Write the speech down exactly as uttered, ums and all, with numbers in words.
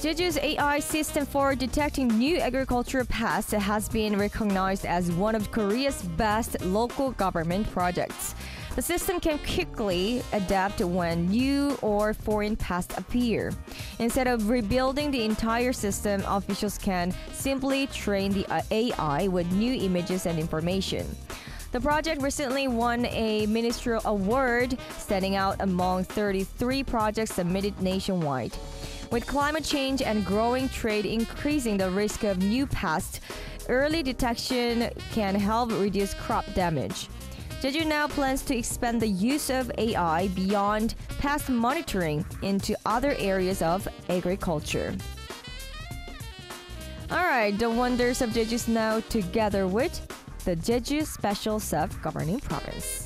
Jeju's A I system for detecting new agricultural pests has been recognized as one of Korea's best local government projects. The system can quickly adapt when new or foreign pests appear. Instead of rebuilding the entire system, officials can simply train the A I with new images and information. The project recently won a ministerial award, standing out among thirty-three projects submitted nationwide. With climate change and growing trade increasing the risk of new pests, early detection can help reduce crop damage. Jeju now plans to expand the use of A I beyond pest monitoring into other areas of agriculture. Alright, the wonders of Jeju is now together with the Jeju Special Self-Governing Province.